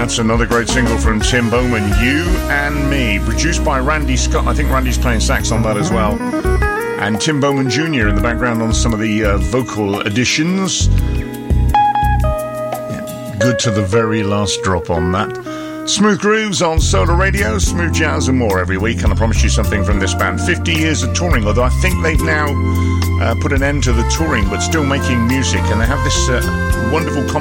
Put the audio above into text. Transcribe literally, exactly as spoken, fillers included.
That's another great single from Tim Bowman, You and Me, produced by Randy Scott. I think Randy's playing sax on that as well. And Tim Bowman Junior in the background on some of the uh, vocal additions. Yeah, good to the very last drop on that. Smooth grooves on Solar Radio, smooth jazz and more every week. And I promise you something from this band. fifty years of touring, although I think they've now uh, put an end to the touring, but still making music. And they have this uh, wonderful